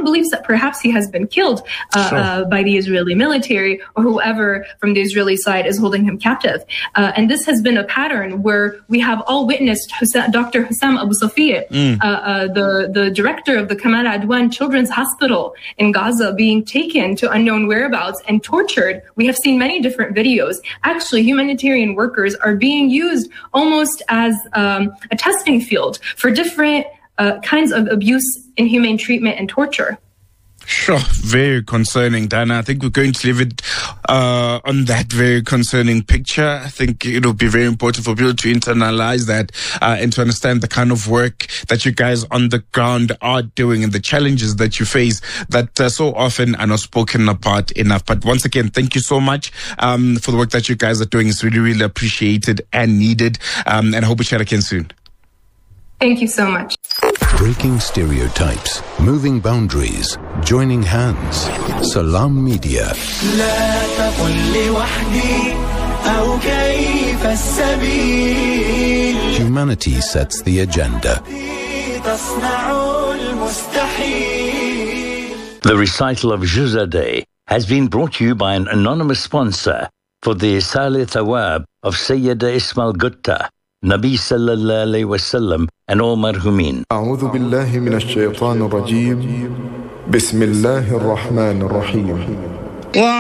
believes that perhaps he has been killed by the Israeli military or whoever from the Israeli side is holding him captive. And this has been a pattern where we have all witnessed Dr. Hussam Abu Safiya, the director of the Kamal Adwan Children's Hospital in Gaza, being taken to unknown whereabouts and tortured. We have seen many different videos. Actually, humanitarian workers are being used almost as a testing field for different kinds of abuse, inhumane treatment, and torture. Sure, very concerning, Dana. I think we're going to leave it on that very concerning picture. I think it'll be very important for people to internalize that and to understand the kind of work that you guys on the ground are doing and the challenges that you face that so often are not spoken about enough. But once again, thank you so much for the work that you guys are doing. It's really, really appreciated and needed. And I hope we chat again soon. Thank you so much. Breaking stereotypes, moving boundaries, joining hands. Salam Media. Humanity sets the agenda. The recital of Juzadeh has been brought to you by an anonymous sponsor for the Salih Thawab of Sayyida Ismail Gutta, Nabi sallallahu alayhi wasallam, and all marhumin. أعوذ بالله من الشيطان الرجيم بسم الله الرحمن الرحيم